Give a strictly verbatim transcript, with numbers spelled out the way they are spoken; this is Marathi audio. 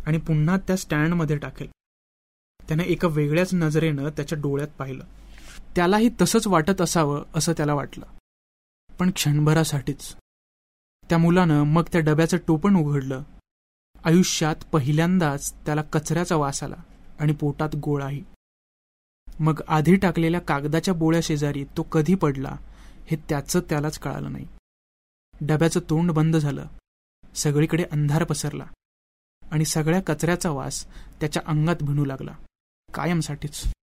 आणि पुन्हा त्या स्टँडमध्ये टाकेल. त्याने एका वेगळ्याच नजरेनं त्याच्या डोळ्यात पाहिलं. त्यालाही तसंच वाटत असावं असं त्याला वाटलं, पण क्षणभरासाठीच. त्या मुलानं मग त्या डब्याचं टोपण उघडलं. आयुष्यात पहिल्यांदाच त्याला कचऱ्याचा वास आला आणि पोटात गोळाही. मग आधी टाकलेल्या कागदाच्या बोळ्या शेजारी तो कधी पडला हे त्याचं त्यालाच कळालं नाही. डब्याचं तोंड बंद झालं. सगळीकडे अंधार पसरला आणि सगळ्या कचऱ्याचा वास त्याच्या अंगात भिनू लागला, कायमसाठीच.